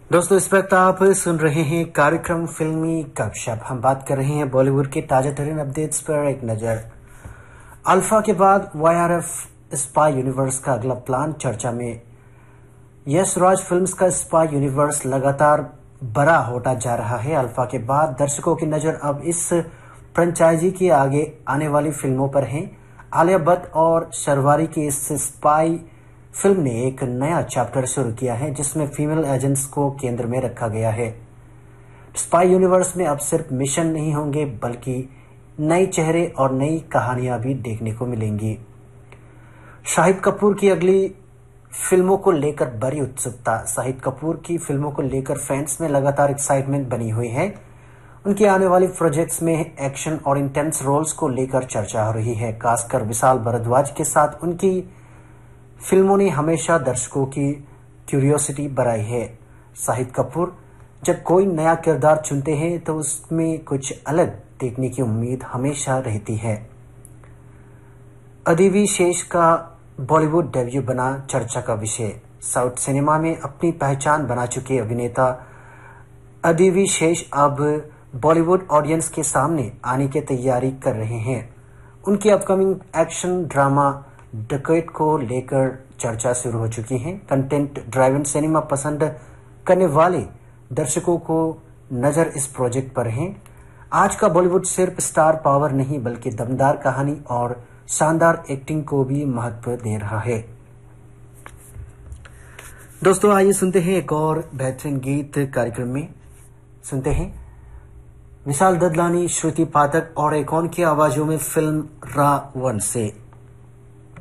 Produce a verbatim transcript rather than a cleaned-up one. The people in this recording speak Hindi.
दोस्तों, इस वक्त आप सुन रहे हैं कार्यक्रम फिल्मी गपशप। हम बात कर रहे हैं बॉलीवुड के ताजा तरीन अपडेट्स पर एक नजर। अल्फा के बाद वाईआरएफ स्पाई यूनिवर्स का अगला प्लान चर्चा में। यश राज फिल्म्स का स्पाई यूनिवर्स लगातार बड़ा होता जा रहा है। अल्फा के बाद दर्शकों की नजर अब इस फ्रेंचाइजी की आगे आने वाली फिल्मों पर है। आलिया भट्ट और शर्वारी की इस स्पाई फिल्म ने एक नया चैप्टर शुरू किया है, जिसमें फीमेल एजेंट्स को केंद्र में रखा गया है। स्पाई यूनिवर्स में अब सिर्फ मिशन नहीं होंगे, बल्कि नए चेहरे और नई कहानियां भी देखने को मिलेंगी। शाहिद कपूर की अगली फिल्मों को लेकर बड़ी उत्सुकता। शाहिद कपूर की फिल्मों को लेकर फैंस में लगातार एक्साइटमेंट बनी हुई है। उनकी आने वाली प्रोजेक्ट्स में एक्शन और इंटेंस रोल्स को लेकर चर्चा हो रही है। खासकर विशाल भारद्वाज के साथ उनकी फिल्मों ने हमेशा दर्शकों की क्यूरियोसिटी बढ़ाई है। शाहिद कपूर जब कोई नया किरदार चुनते हैं तो उसमें कुछ अलग देखने की उम्मीद हमेशा रहती है। अदिति शेष का बॉलीवुड डेब्यू बना चर्चा का विषय। साउथ सिनेमा में अपनी पहचान बना चुके अभिनेता अदिति शेष अब बॉलीवुड ऑडियंस के सामने आने की तैयारी कर रहे हैं। उनकी अपकमिंग एक्शन ड्रामा डकैत को लेकर चर्चा शुरू हो चुकी है। कंटेंट ड्राइवन सिनेमा पसंद करने वाले दर्शकों को नजर इस प्रोजेक्ट पर है। आज का बॉलीवुड सिर्फ स्टार पावर नहीं, बल्कि दमदार कहानी और शानदार एक्टिंग को भी महत्व दे रहा है। दोस्तों, आइए सुनते हैं एक और बेहतरीन गीत। कार्यक्रम में सुनते हैं विशाल ददलानी, श्रुति पाठक और एक और की आवाजों में फिल्म रावण से